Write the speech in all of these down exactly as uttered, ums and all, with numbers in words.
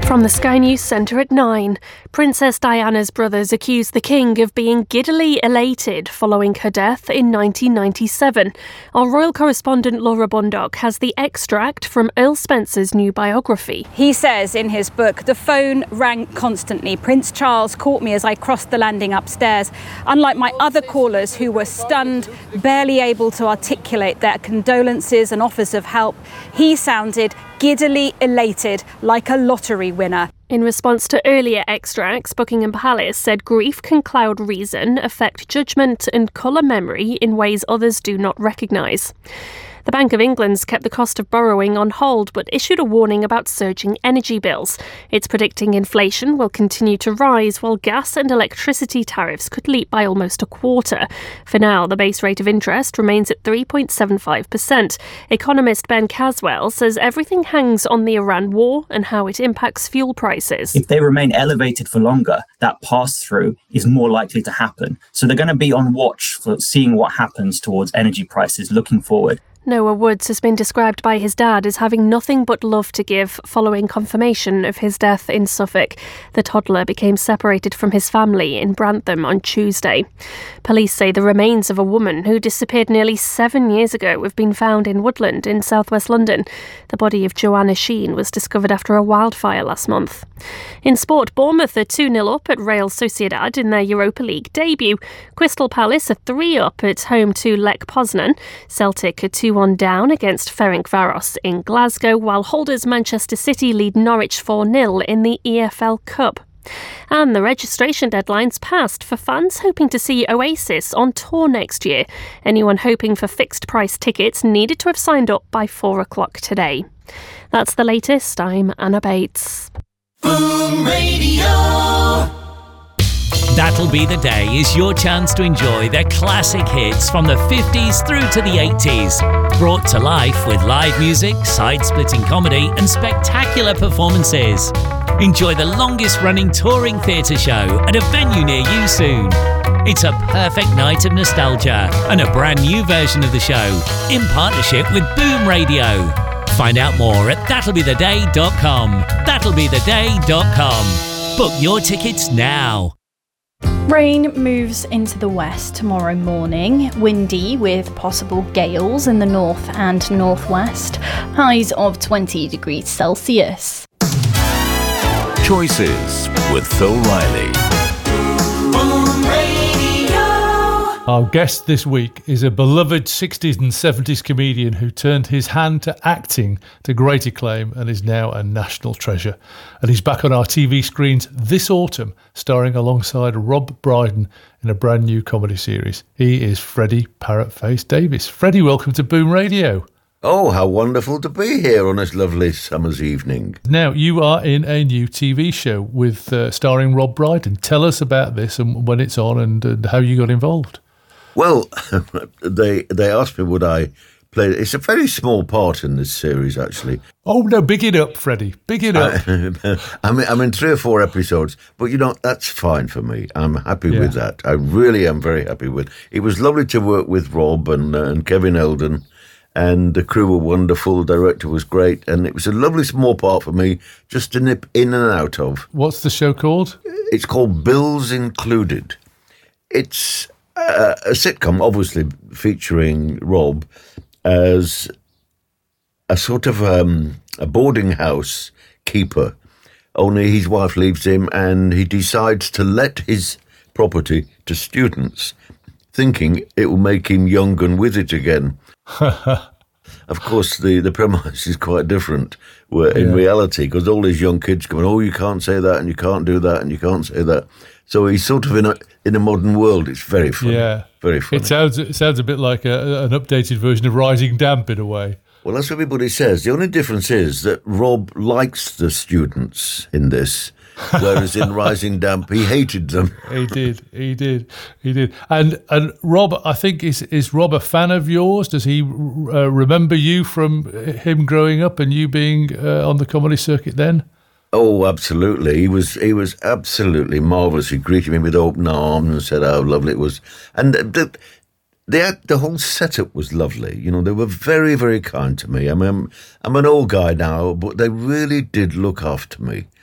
From the Sky News Centre at nine, Princess Diana's brothers accuse the King of being giddily elated following her death in nineteen ninety-seven. Our royal correspondent Laura Bundock has the extract from Earl Spencer's new biography. He says in his book, "The phone rang constantly. Prince Charles caught me as I crossed the landing upstairs. Unlike my other callers who were stunned, barely able to articulate their condolences and offers of help, he sounded giddily elated, like a lottery winner." In response to earlier extracts, Buckingham Palace said grief can cloud reason, affect judgment and colour memory in ways others do not recognise. The Bank of England's kept the cost of borrowing on hold but issued a warning about surging energy bills. It's predicting inflation will continue to rise while gas and electricity tariffs could leap by almost a quarter. For now, the base rate of interest remains at three point seven five percent. Economist Ben Caswell says everything hangs on the Iran war and how it impacts fuel prices. If they remain elevated for longer, that pass-through is more likely to happen. So they're going to be on watch for seeing what happens towards energy prices looking forward. Noah Woods has been described by his dad as having nothing but love to give following confirmation of his death in Suffolk. The toddler became separated from his family in Brantham on Tuesday. Police say the remains of a woman who disappeared nearly seven years ago have been found in Woodland in southwest London. The body of Joanna Sheen was discovered after a wildfire last month. In sport, Bournemouth are two nil up at Real Sociedad in their Europa League debut. Crystal Palace are three up at home to Lech Poznan. Celtic are two one down against Ferencvaros in Glasgow, while holders Manchester City lead Norwich four nil in the E F L Cup. And the registration deadline's passed for fans hoping to see Oasis on tour next year. Anyone hoping for fixed price tickets needed to have signed up by four o'clock today. That's the latest. I'm Anna Bates. Boom Radio. That'll Be the Day is your chance to enjoy their classic hits from the fifties through to the eighties. Brought to life with live music, side-splitting comedy and spectacular performances. Enjoy the longest-running touring theatre show at a venue near you soon. It's a perfect night of nostalgia and a brand new version of the show in partnership with Boom Radio. Find out more at that'll be the day dot com. that'll be the day dot com. Book your tickets now. Rain moves into the west tomorrow morning, windy with possible gales in the north and northwest, highs of twenty degrees Celsius. Choices with Phil Riley. Our guest this week is a beloved sixties and seventies comedian who turned his hand to acting to great acclaim and is now a national treasure. And he's back on our T V screens this autumn, starring alongside Rob Brydon in a brand new comedy series. He is Freddie Parrotface Davies. Freddie, welcome to Boom Radio. Oh, how wonderful to be here on this lovely summer's evening. Now, you are in a new T V show with uh, starring Rob Brydon. Tell us about this and when it's on and, and how you got involved. Well, they they asked me would I play. It's a very small part in this series, actually. Oh, no, big it up, Freddie. Big it up. I'm, I'm in three or four episodes, but, you know, that's fine for me. I'm happy Yeah. with that. I really am very happy with it. It was lovely to work with Rob and, uh, and Kevin Eldon, and the crew were wonderful. The director was great, and it was a lovely small part for me just to nip in and out of. What's the show called? It's called Bills Included. It's Uh, a sitcom, obviously featuring Rob as a sort of um, a boarding house keeper, only his wife leaves him and he decides to let his property to students, thinking it will make him young and with it again. Of course, the, the premise is quite different where, in Yeah. reality, because all these young kids going, oh, you can't say that and you can't do that and you can't say that. So he's sort of in a in a modern world. It's very funny. Yeah. Very funny. It sounds it sounds a bit like a, an updated version of Rising Damp in a way. Well, that's what everybody says. The only difference is that Rob likes the students in this, whereas in Rising Damp, he hated them. He did, he did, he did. And and Rob, I think, is is Rob a fan of yours? Does he uh, remember you from him growing up and you being uh, on the comedy circuit then? Oh, absolutely. He was he was absolutely marvellous. He greeted me with open arms and said how lovely it was. And the, the, the whole setup was lovely. You know, they were very, very kind to me. I mean, I'm, I'm an old guy now, but they really did look after me.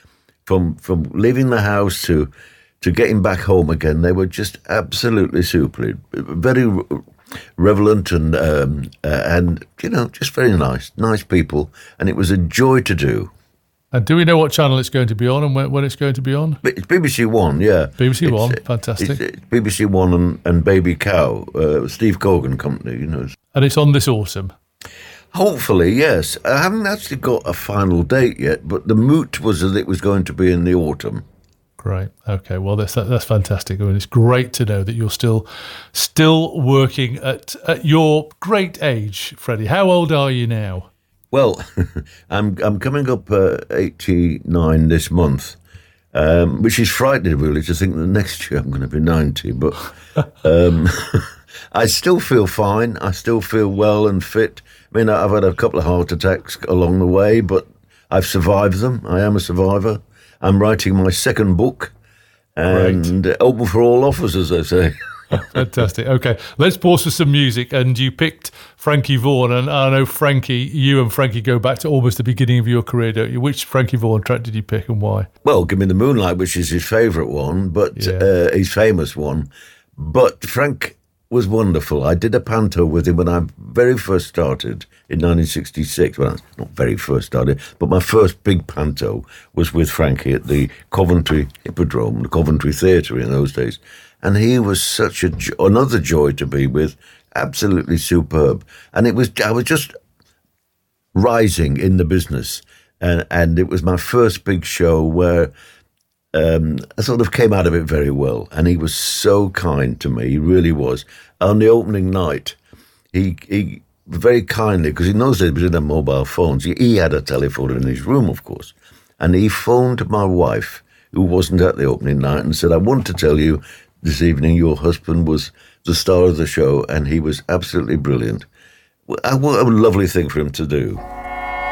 from from leaving the house to to getting back home again, they were just absolutely super. Very relevant and um, uh, and you know, just very nice, nice people, and it was a joy to do. And do we know what channel it's going to be on and when, when it's going to be on? It's B B C One, yeah. B B C it's, One, fantastic. It's, it's B B C One and, and Baby Cow, uh, Steve Cogan company, you know. And it's on this autumn? Hopefully, yes. I haven't actually got a final date yet, but the moot was that it was going to be in the autumn. Great. Okay. Well, that's that's fantastic. I mean, it's great to know that you're still still working at, at your great age, Freddie. How old are you now? Well, I'm I'm coming up uh, eighty-nine this month, um, which is frightening, really, to think that next year I'm going to be ninety. But um, I still feel fine. I still feel well and fit. I mean, I've had a couple of heart attacks along the way, but I've survived them. I am a survivor. I'm writing my second book, and right. Open for all offers, as they say. Fantastic. Okay, let's pause for some music. And you picked Frankie Vaughan, and I know Frankie, you and Frankie go back to almost the beginning of your career, don't you? Which Frankie Vaughan track did you pick and why? Well, Give Me the Moonlight, which is his favourite one, but yeah. uh, his famous one. But Frank was wonderful. I did a panto with him when I very first started in nineteen sixty-six. Well, not very first started, but my first big panto was with Frankie at the Coventry Hippodrome, the Coventry Theatre in those days. And he was such a jo- another joy to be with, absolutely superb. And it was I was just rising in the business, and and it was my first big show where um, I sort of came out of it very well. And he was so kind to me, he really was. On the opening night, he he very kindly, because he knows they didn't have mobile phones. He, he had a telephone in his room, of course, and he phoned my wife, who wasn't at the opening night, and said, "I want to tell you, this evening, your husband was the star of the show, and he was absolutely brilliant." What a lovely thing for him to do.